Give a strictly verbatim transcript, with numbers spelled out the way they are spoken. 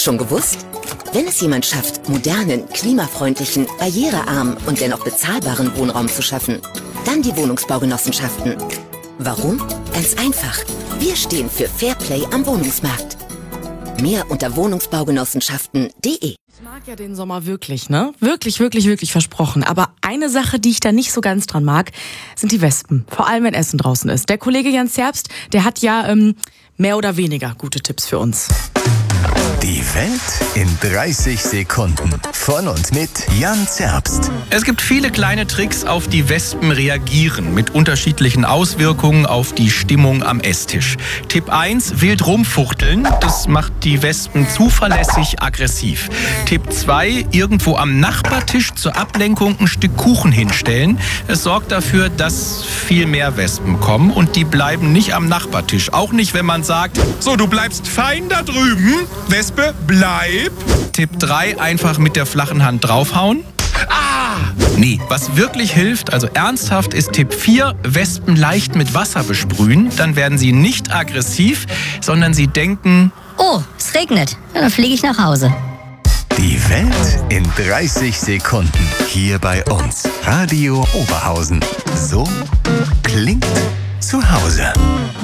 Schon gewusst? Wenn es jemand schafft, modernen, klimafreundlichen, barrierearmen und dennoch bezahlbaren Wohnraum zu schaffen, dann die Wohnungsbaugenossenschaften. Warum? Ganz einfach. Wir stehen für Fairplay am Wohnungsmarkt. Mehr unter wohnungsbaugenossenschaften punkt de. Ich mag ja den Sommer wirklich, ne? Wirklich, wirklich, wirklich versprochen. Aber eine Sache, die ich da nicht so ganz dran mag, sind die Wespen. Vor allem, wenn Essen draußen ist. Der Kollege Jan Zerbst, der hat ja ähm, mehr oder weniger gute Tipps für uns. Die Welt in dreißig Sekunden. Von und mit Jan Zerbst. Es gibt viele kleine Tricks, auf die Wespen reagieren, mit unterschiedlichen Auswirkungen auf die Stimmung am Esstisch. Tipp eins, wild rumfuchteln. Das macht die Wespen zuverlässig aggressiv. Tipp zwei, irgendwo am Nachbartisch zur Ablenkung ein Stück Kuchen hinstellen. Es sorgt dafür, dass viel mehr Wespen kommen und die bleiben nicht am Nachbartisch. Auch nicht, wenn man sagt, so, du bleibst fein da drüben. Wespe, bleib. Tipp drei, einfach mit der flachen Hand draufhauen. Ah! Nee, was wirklich hilft, also ernsthaft, ist Tipp vier, Wespen leicht mit Wasser besprühen. Dann werden sie nicht aggressiv, sondern sie denken, oh, es regnet. Dann fliege ich nach Hause. Die Welt in dreißig Sekunden. Hier bei uns. Radio Oberhausen. So klingt zu Hause.